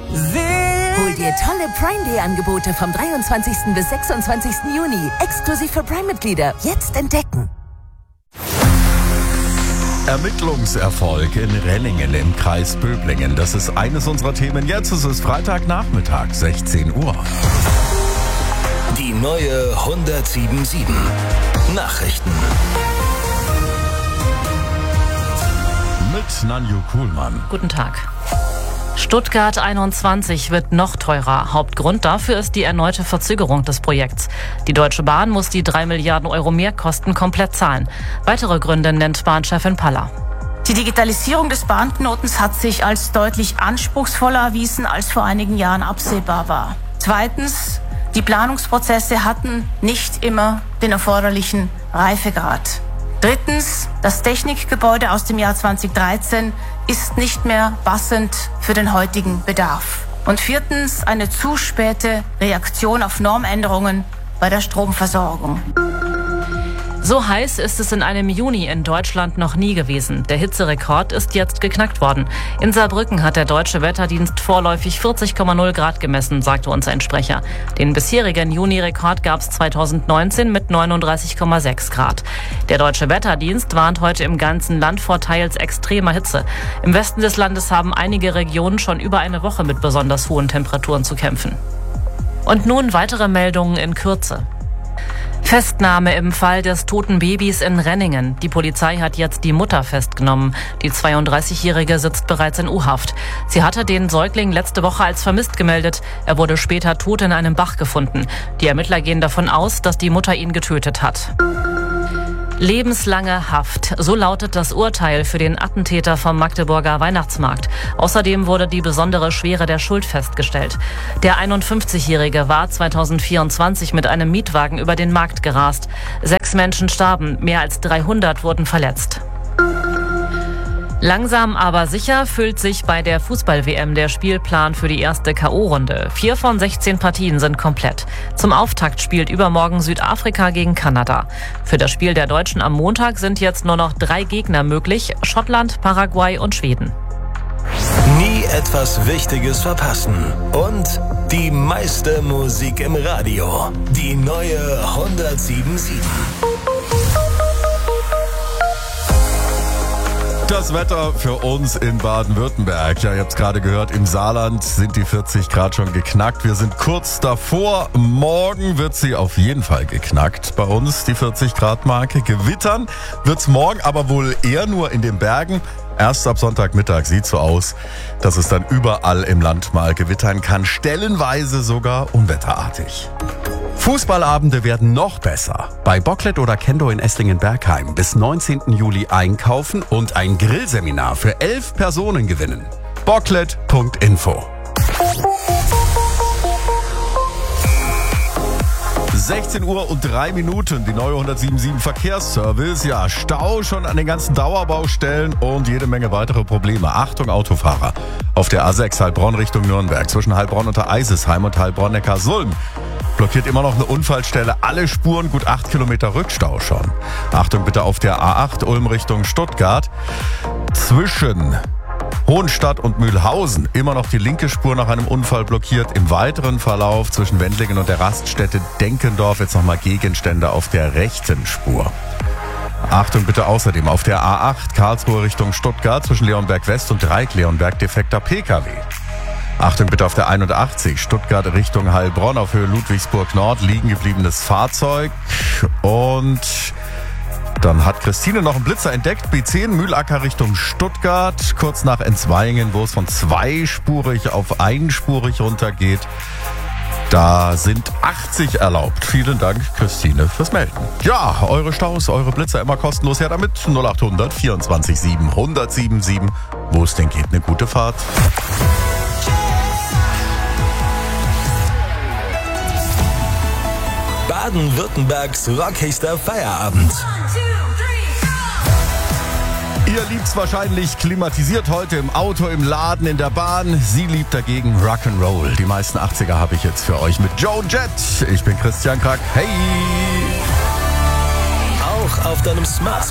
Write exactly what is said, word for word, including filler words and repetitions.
Hol dir tolle Prime Day Angebote vom dreiundzwanzigsten bis sechsundzwanzigsten Juni. Exklusiv für Prime-Mitglieder. Jetzt entdecken. Ermittlungserfolg in Renningen im Kreis Böblingen. Das ist eines unserer Themen jetzt. Es ist Freitagnachmittag, sechzehn Uhr. Die neue hundertsieben sieben Nachrichten. Mit Nanju Kuhlmann. Guten Tag. Stuttgart einundzwanzig wird noch teurer. Hauptgrund dafür ist die erneute Verzögerung des Projekts. Die Deutsche Bahn muss die drei Milliarden Euro Mehrkosten komplett zahlen. Weitere Gründe nennt Bahnchefin Paller. Die Digitalisierung des Bahnknotens hat sich als deutlich anspruchsvoller erwiesen, als vor einigen Jahren absehbar war. Zweitens, die Planungsprozesse hatten nicht immer den erforderlichen Reifegrad. Drittens, das Technikgebäude aus dem Jahr zweitausenddreizehn ist nicht mehr passend für den heutigen Bedarf. Und viertens, eine zu späte Reaktion auf Normänderungen bei der Stromversorgung. So heiß ist es in einem Juni in Deutschland noch nie gewesen. Der Hitzerekord ist jetzt geknackt worden. In Saarbrücken hat der Deutsche Wetterdienst vorläufig vierzig Komma null Grad gemessen, sagte uns ein Sprecher. Den bisherigen Juni-Rekord gab es zweitausendneunzehn mit neununddreißig Komma sechs Grad. Der Deutsche Wetterdienst warnt heute im ganzen Land vor teils extremer Hitze. Im Westen des Landes haben einige Regionen schon über eine Woche mit besonders hohen Temperaturen zu kämpfen. Und nun weitere Meldungen in Kürze. Festnahme im Fall des toten Babys in Renningen. Die Polizei hat jetzt die Mutter festgenommen. Die zweiunddreißigjährige sitzt bereits in U-Haft. Sie hatte den Säugling letzte Woche als vermisst gemeldet. Er wurde später tot in einem Bach gefunden. Die Ermittler gehen davon aus, dass die Mutter ihn getötet hat. Lebenslange Haft. So lautet das Urteil für den Attentäter vom Magdeburger Weihnachtsmarkt. Außerdem wurde die besondere Schwere der Schuld festgestellt. Der einundfünfzigjährige war zweitausendvierundzwanzig mit einem Mietwagen über den Markt gerast. Sechs Menschen starben, mehr als dreihundert wurden verletzt. Langsam aber sicher füllt sich bei der Fußball-W M der Spielplan für die erste K O-Runde. Vier von sechzehn Partien sind komplett. Zum Auftakt spielt übermorgen Südafrika gegen Kanada. Für das Spiel der Deutschen am Montag sind jetzt nur noch drei Gegner möglich: Schottland, Paraguay und Schweden. Nie etwas Wichtiges verpassen. Und die meiste Musik im Radio. Die neue hundertsieben sieben. Das Wetter für uns in Baden-Württemberg. Ja, ihr habt es gerade gehört, im Saarland sind die vierzig Grad schon geknackt. Wir sind kurz davor. Morgen wird sie auf jeden Fall geknackt. Bei uns die vierzig Grad Marke. Gewittern wird's morgen, aber wohl eher nur in den Bergen. Erst ab Sonntagmittag sieht so aus, dass es dann überall im Land mal gewittern kann. Stellenweise sogar unwetterartig. Fußballabende werden noch besser. Bei Bocklet oder Kendo in Esslingen-Bergheim bis neunzehnten Juli einkaufen und ein Grillseminar für elf Personen gewinnen. bocklet punkt info. sechzehn Uhr und drei Minuten, die neue hundertsieben Verkehrsservice. Ja, Stau schon an den ganzen Dauerbaustellen und jede Menge weitere Probleme. Achtung, Autofahrer. Auf der A sechs Heilbronn Richtung Nürnberg zwischen Heilbronn unter Eisesheim und Heilbronn-Neckarsulm blockiert immer noch eine Unfallstelle. Alle Spuren, gut acht Kilometer Rückstau schon. Achtung bitte auf der A acht Ulm Richtung Stuttgart. Zwischen Hohenstadt und Mühlhausen immer noch die linke Spur nach einem Unfall blockiert. Im weiteren Verlauf zwischen Wendlingen und der Raststätte Denkendorf jetzt nochmal Gegenstände auf der rechten Spur. Achtung bitte außerdem auf der A acht Karlsruhe Richtung Stuttgart zwischen Leonberg West und Dreieck-Leonberg defekter P K W. Achtung bitte auf der einundachtzig Stuttgart Richtung Heilbronn auf Höhe Ludwigsburg Nord liegen gebliebenes Fahrzeug. Und dann hat Christine noch einen Blitzer entdeckt. B zehn Mühlacker Richtung Stuttgart, kurz nach Enzweingen, wo es von zweispurig auf einspurig runtergeht. Da sind achtzig erlaubt. Vielen Dank, Christine, fürs Melden. Ja, eure Staus, eure Blitzer immer kostenlos her damit. null achthundert vierundzwanzig sieben hundertsieben sieben. Wo es denn geht, eine gute Fahrt. Baden-Württembergs rockigster Feierabend. Ihr liebt's wahrscheinlich klimatisiert heute im Auto, im Laden, in der Bahn. Sie liebt dagegen Rock'n'Roll. Die meisten achtziger habe ich jetzt für euch mit Joan Jett. Ich bin Christian Krack. Hey! Auch auf deinem Smart